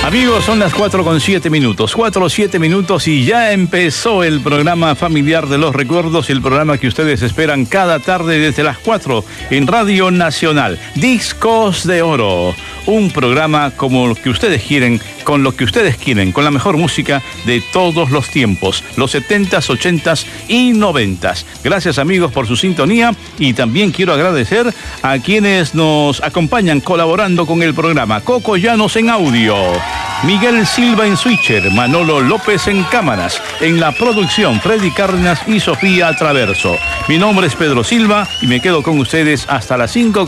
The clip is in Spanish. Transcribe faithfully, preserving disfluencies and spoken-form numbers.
Amigos, son las cuatro con siete minutos, cuatro siete minutos y ya empezó el programa familiar de los recuerdos, el programa que ustedes esperan cada tarde desde las cuatro en Radio Nacional. Discos de Oro, un programa como lo que ustedes quieren, con lo que ustedes quieren, con la mejor música de todos los tiempos, los setentas, ochentas y noventas. Gracias amigos por su sintonía y también quiero agradecer a quienes nos acompañan colaborando con el programa. Coco Llanos en audio, Miguel Silva en switcher, Manolo López en cámaras, en la producción Freddy Cárdenas y Sofía Traverso. Mi nombre es Pedro Silva y me quedo con ustedes hasta las cinco.